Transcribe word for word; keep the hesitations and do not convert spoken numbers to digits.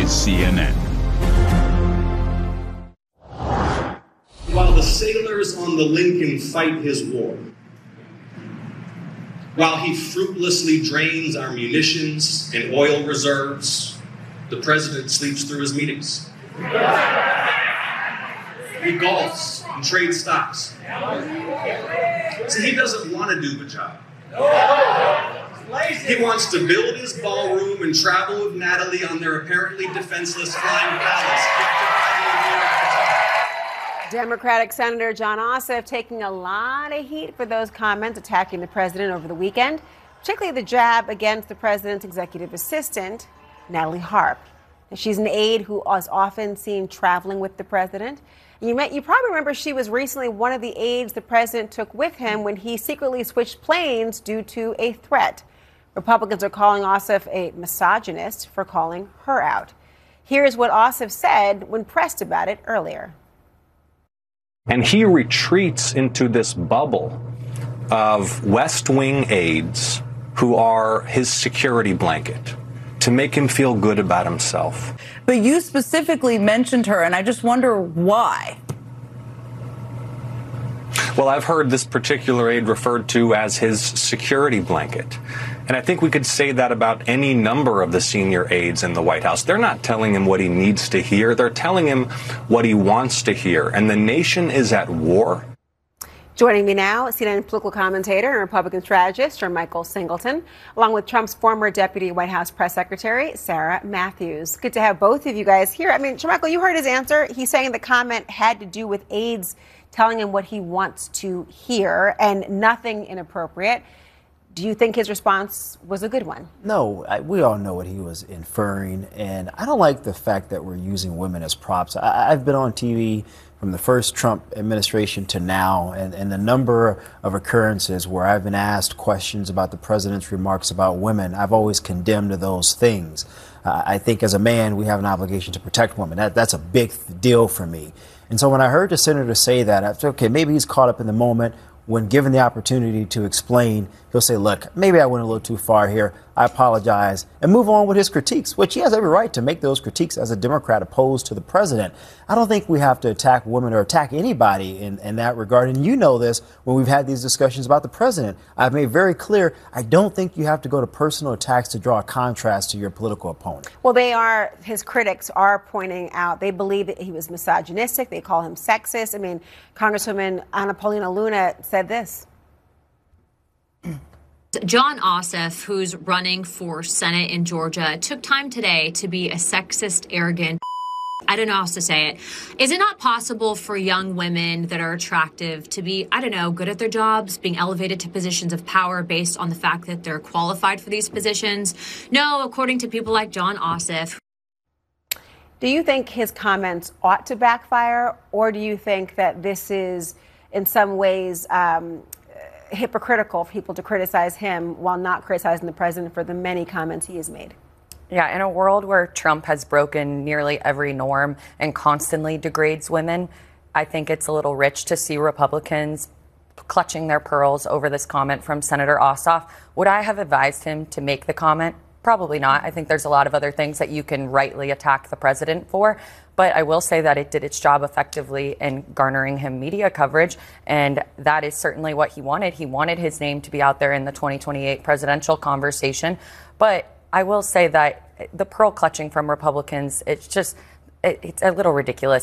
is C N N. While the sailors on the Lincoln fight his war, while he fruitlessly drains our munitions and oil reserves, the president sleeps through his meetings. He golfs and trades stocks. See, he doesn't want to do the job. He wants to build his ballroom and travel with Natalie on their apparently defenseless flying palace. Democratic Senator Jon Ossoff taking a lot of heat for those comments attacking the president over the weekend, particularly the jab against the president's executive assistant, Natalie Harp. She's an aide who is often seen traveling with the president. You, may, you probably remember she was recently one of the aides the president took with him when he secretly switched planes due to a threat. Republicans are calling Ossoff a misogynist for calling her out. Here's what Ossoff said when pressed about it earlier. And he retreats into this bubble of West Wing aides who are his security blanket to make him feel good about himself. But you specifically mentioned her, and I just wonder why. Well, I've heard this particular aide referred to as his security blanket. And I think we could say that about any number of the senior aides in the White House. They're not telling him what he needs to hear. They're telling him what he wants to hear. And the nation is at war. Joining me now, C N N political commentator and Republican strategist, Sir Michael Singleton, along with Trump's former deputy White House press secretary, Sarah Matthews. Good to have both of you guys here. I mean, Sir Michael, you heard his answer. He's saying the comment had to do with aides telling him what he wants to hear and nothing inappropriate. Do you think his response was a good one? No, I, we all know what he was inferring, and I don't like the fact that we're using women as props. I, I've been on T V from the first Trump administration to now, and, and the number of occurrences where I've been asked questions about the president's remarks about women, I've always condemned those things. Uh, I think as a man, we have an obligation to protect women. That, that's a big deal for me. And so when I heard the senator say that, I thought, okay, maybe he's caught up in the moment. When given the opportunity to explain, he'll say, look, maybe I went a little too far here. I apologize, and move on with his critiques, which he has every right to make those critiques as a Democrat opposed to the president. I don't think we have to attack women or attack anybody in, in that regard. And you know this when we've had these discussions about the president. I've made very clear, I don't think you have to go to personal attacks to draw a contrast to your political opponent. Well, they are, his critics are pointing out, they believe that he was misogynistic. They call him sexist. I mean, Congresswoman Anna Paulina Luna said this. Jon Ossoff, who's running for Senate in Georgia, took time today to be a sexist, arrogant, I don't know how else to say it. Is it not possible for young women that are attractive to be, I don't know, good at their jobs, being elevated to positions of power based on the fact that they're qualified for these positions? No, according to people like Jon Ossoff. Do you think his comments ought to backfire, or do you think that this is in some ways um, hypocritical for people to criticize him while not criticizing the president for the many comments he has made? Yeah, in a world where Trump has broken nearly every norm and constantly degrades women, I think it's a little rich to see Republicans clutching their pearls over this comment from Senator Ossoff. Would I have advised him to make the comment? Probably not. I think there's a lot of other things that you can rightly attack the president for. But I will say that it did its job effectively in garnering him media coverage. And that is certainly what he wanted. He wanted his name to be out there in the twenty twenty-eight presidential conversation. But I will say that the pearl clutching from Republicans, it's just, it, it's a little ridiculous.